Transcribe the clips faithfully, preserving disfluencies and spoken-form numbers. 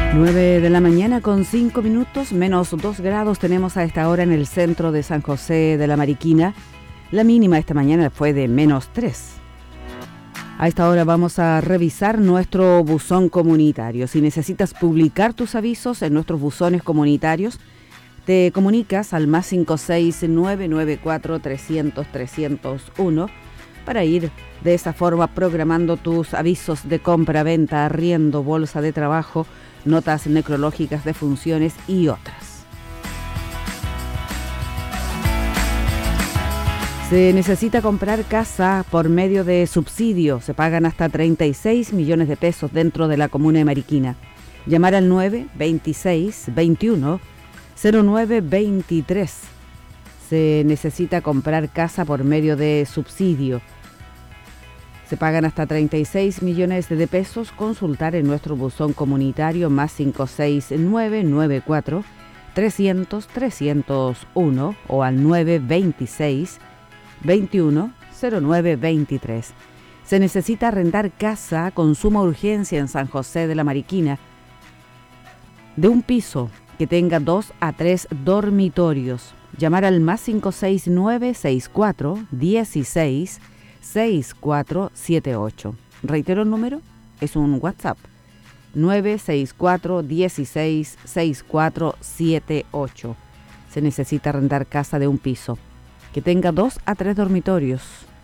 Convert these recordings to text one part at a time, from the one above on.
nueve de la mañana con cinco minutos, menos dos grados tenemos a esta hora en el centro de San José de la Mariquina. La mínima esta mañana fue de menos tres. A esta hora vamos a revisar nuestro buzón comunitario. Si necesitas publicar tus avisos en nuestros buzones comunitarios, te comunicas al más cinco seis nueve nueve cuatro trescientos trescientos uno para ir de esa forma programando tus avisos de compra, venta, arriendo, bolsa de trabajo, notas necrológicas de funciones y otras. Se necesita comprar casa por medio de subsidio. Se pagan hasta treinta y seis millones de pesos dentro de la comuna de Mariquina. Llamar al nueve veintiséis veintiuno cero nueve veintitrés. Se necesita comprar casa por medio de subsidio. Se pagan hasta treinta y seis millones de pesos. Consultar en nuestro buzón comunitario más cinco seis nueve nueve cuatro trescientos trescientos uno o al nueve veintiséis veintiuno cero nueve veintitrés. Se necesita arrendar casa con suma urgencia en San José de la Mariquina de un piso que tenga dos a tres dormitorios. Llamar al más cinco seis nueve seis cuatro dieciséis seis cuatro siete ocho. Reitero el número, es un WhatsApp. nueve seis cuatro dieciséis sesenta y cuatro setenta y ocho. Se necesita arrendar casa de un piso que tenga dos a tres dormitorios.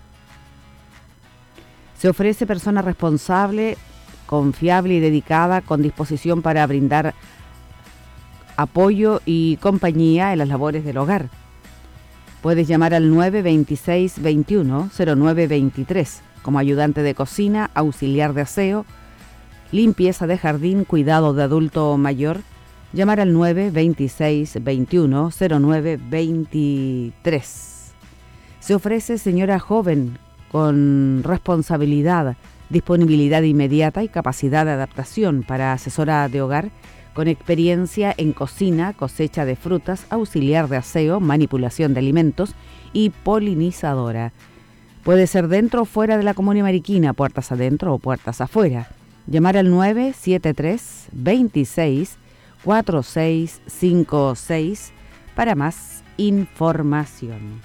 Se ofrece persona responsable, confiable y dedicada con disposición para brindar apoyo y compañía en las labores del hogar. Puedes llamar al nueve veintiséis veintiuno cero nueve veintitrés como ayudante de cocina, auxiliar de aseo, limpieza de jardín, cuidado de adulto mayor. Llamar al nueve veintiséis veintiuno cero nueve veintitrés. Se ofrece señora joven con responsabilidad, disponibilidad inmediata y capacidad de adaptación para asesora de hogar con experiencia en cocina, cosecha de frutas, auxiliar de aseo, manipulación de alimentos y polinizadora. Puede ser dentro o fuera de la comuna mariquina, puertas adentro o puertas afuera. Llamar al nueve siete tres veintiséis cuarenta y seis cincuenta y seis para más información.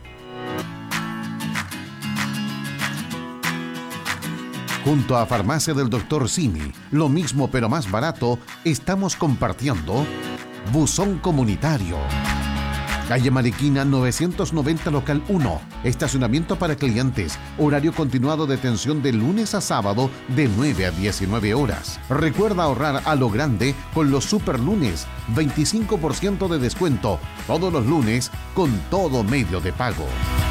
Junto a Farmacia del doctor Simi, lo mismo pero más barato, estamos compartiendo Buzón Comunitario. Calle Mariquina novecientos noventa local uno, estacionamiento para clientes, horario continuado de atención de lunes a sábado de nueve a diecinueve horas. Recuerda ahorrar a lo grande con los super lunes, veinticinco por ciento de descuento todos los lunes con todo medio de pago.